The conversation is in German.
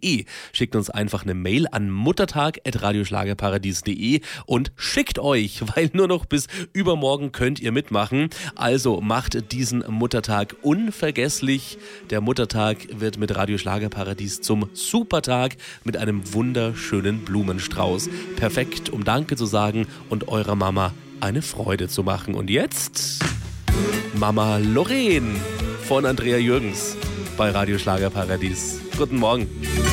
radioschlagerparadies.de. Schickt uns einfach eine Mail an muttertag@radioschlagerparadies.de und schickt euch, weil nur noch bis übermorgen könnt ihr mitmachen. Also macht diesen Muttertag unvergesslich. Der Muttertag wird mit Radio Schlagerparadies zum Supertag mit einem wunderschönen Blumenstrauß. Perfekt, um Danke zu sagen und eurer Mama eine Freude zu machen. Und jetzt Mama Lorraine von Andrea Jürgens bei Radio Schlagerparadies. Guten Morgen.